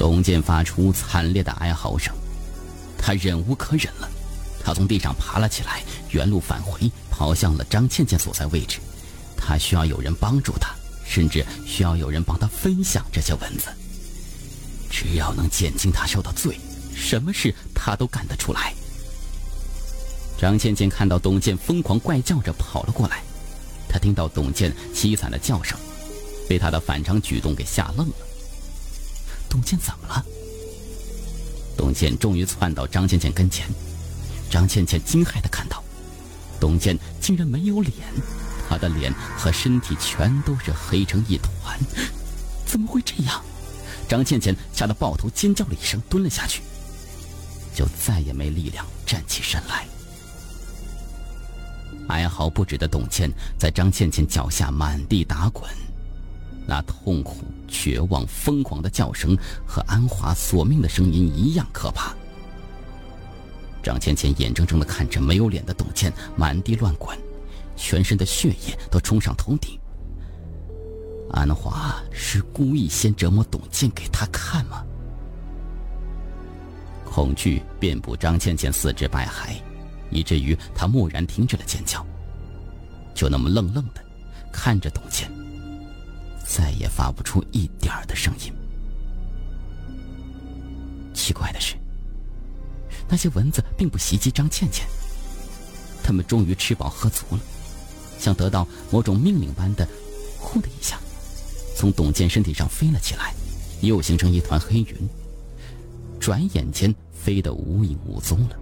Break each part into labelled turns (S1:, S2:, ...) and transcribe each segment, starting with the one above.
S1: 董健发出惨烈的哀嚎声，他忍无可忍了，他从地上爬了起来，原路返回，跑向了张倩倩所在位置。他需要有人帮助他，甚至需要有人帮他分享这些文字。只要能减轻他受的罪，什么事他都干得出来。张倩倩看到董健疯狂怪叫着跑了过来，她听到董健凄惨的叫声，被他的反常举动给吓愣了。董健怎么了？董健终于窜到张倩倩跟前，张倩倩惊骇地看到，董健竟然没有脸，他的脸和身体全都是黑成一团。怎么会这样？张倩倩吓得抱头尖叫了一声，蹲了下去，就再也没力量站起身来。哀嚎不止的董健在张倩倩脚下满地打滚，那痛苦、绝望、疯狂的叫声和安华索命的声音一样可怕。张倩倩眼睁睁地看着没有脸的董健满地乱滚，全身的血液都冲上头顶。安华是故意先折磨董健给他看吗？恐惧遍布张倩倩四肢百骸，以至于她蓦然停止了尖叫，就那么愣愣地看着董健，再也发不出一点的声音。奇怪的是，那些蚊子并不袭击张倩倩，他们终于吃饱喝足了，像得到某种命令般的呼的一下从董健身体上飞了起来，又形成一团黑云，转眼间飞得无影无踪了。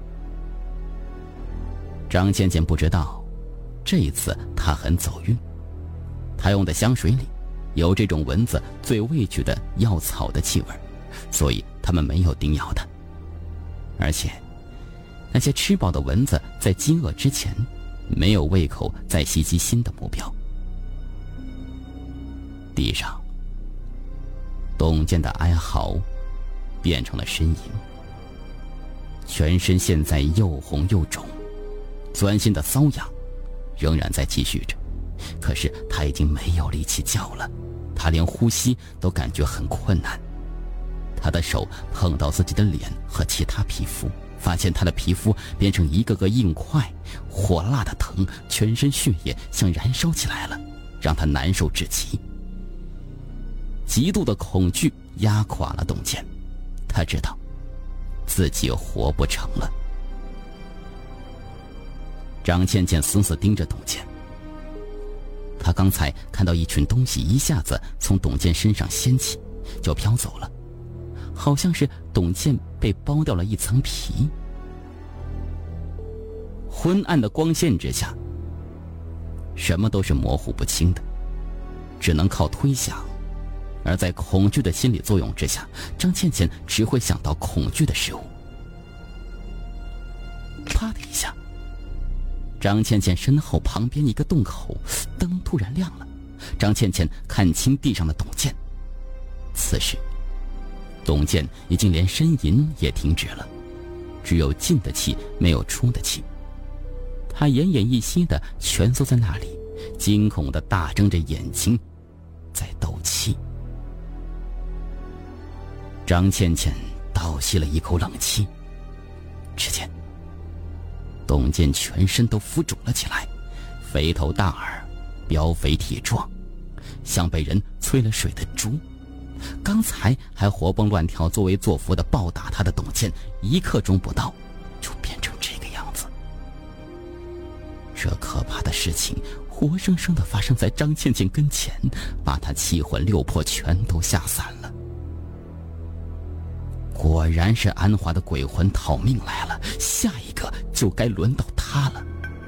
S1: 张倩倩不知道，这一次她很走运，她用的香水里有这种蚊子最畏惧的药草的气味，所以它们没有叮咬她。而且那些吃饱的蚊子在饥饿之前没有胃口再袭击新的目标。地上，董健的哀嚎变成了呻吟，全身现在又红又肿，钻心的瘙痒仍然在继续着，可是他已经没有力气叫了，他连呼吸都感觉很困难。他的手碰到自己的脸和其他皮肤，发现他的皮肤变成一个个硬块，火辣的疼，全身血液像燃烧起来了，让他难受至极。极度的恐惧压垮了董健，他知道自己活不成了。张倩倩死死盯着董健，他刚才看到一群东西一下子从董健身上掀起，就飘走了，好像是董健被剥掉了一层皮。昏暗的光线之下，什么都是模糊不清的，只能靠推想。而在恐惧的心理作用之下，张倩倩只会想到恐惧的事物。啪的一下，张倩倩身后旁边一个洞口，灯突然亮了。张倩倩看清地上的董健，此时董健已经连呻吟也停止了，只有进的气没有出的气。他奄奄一息地蜷缩在那里，惊恐地大睁着眼睛在斗气。张倩倩倒吸了一口冷气，只见董健全身都浮肿了起来，肥头大耳，膘肥体壮，像被人催了水的猪。刚才还活蹦乱跳作威作福地暴打他的董健，一刻钟不到就变成这个样子。这可怕的事情活生生地发生在张倩倩跟前，把她七魂六魄全都吓散了。果然是安华的鬼魂讨命来了，下一个就该轮到他了。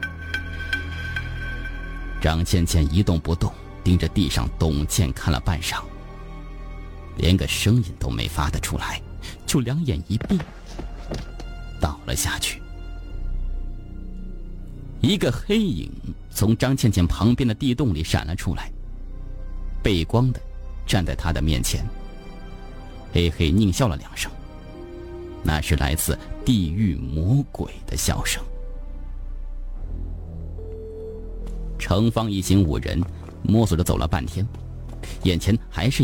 S1: 张倩倩一动不动，盯着地上董健看了半晌，连个声音都没发得出来，就两眼一闭，倒了下去。一个黑影从张倩倩旁边的地洞里闪了出来，背光的站在她的面前，嘿嘿狞笑了两声，那是来自地狱魔鬼的笑声。程芳一行5人摸索着走了半天，眼前还是